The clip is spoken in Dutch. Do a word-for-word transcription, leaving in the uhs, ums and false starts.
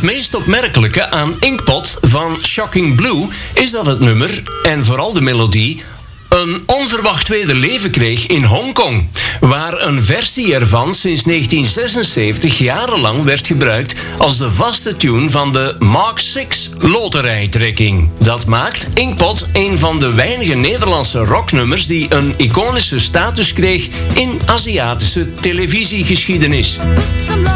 meest opmerkelijke aan Inkpot van Shocking Blue is dat het nummer, en vooral de melodie, een onverwacht tweede leven kreeg in Hongkong, waar een versie ervan sinds negentien zesenzeventig jarenlang werd gebruikt als de vaste tune van de Mark zes loterijtrekking. Dat maakt Inkpot een van de weinige Nederlandse rocknummers die een iconische status kreeg in Aziatische televisiegeschiedenis.